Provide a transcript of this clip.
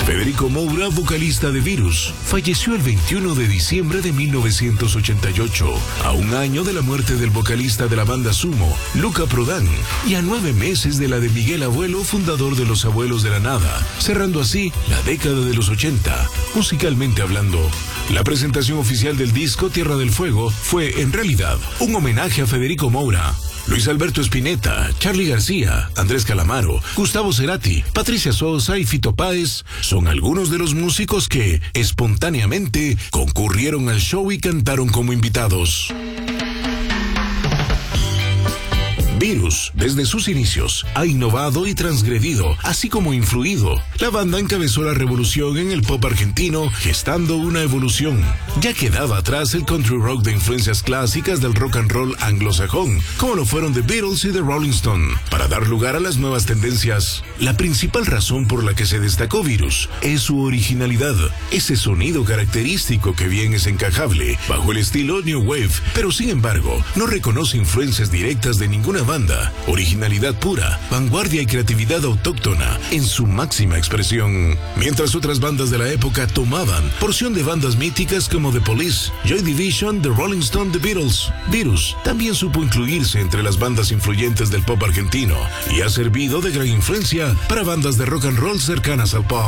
Federico Moura, vocalista de Virus, falleció el 21 de diciembre de 1988, a un año de la muerte del vocalista de la banda Sumo, Luca Prodan, y a 9 meses de la de Miguel Abuelo, fundador de Los Abuelos de la Nada, cerrando así la década de los 80, musicalmente hablando. La presentación oficial del disco Tierra del Fuego fue, en realidad, un homenaje a Federico Moura. Luis Alberto Spinetta, Charly García, Andrés Calamaro, Gustavo Cerati, Patricia Sosa y Fito Páez son algunos de los músicos que, espontáneamente, concurrieron al show y cantaron como invitados. Virus, desde sus inicios, ha innovado y transgredido, así como influido. La banda encabezó la revolución en el pop argentino, gestando una evolución, ya quedaba atrás el country rock de influencias clásicas del rock and roll anglosajón, como lo fueron The Beatles y The Rolling Stone, para dar lugar a las nuevas tendencias. La principal razón por la que se destacó Virus es su originalidad, ese sonido característico que bien es encajable bajo el estilo New Wave, pero sin embargo, no reconoce influencias directas de ninguna banda, originalidad pura, vanguardia y creatividad autóctona en su máxima expresión. Mientras otras bandas de la época tomaban porción de bandas míticas como The Police, Joy Division, The Rolling Stone, The Beatles, Virus también supo incluirse entre las bandas influyentes del pop argentino y ha servido de gran influencia para bandas de rock and roll cercanas al pop.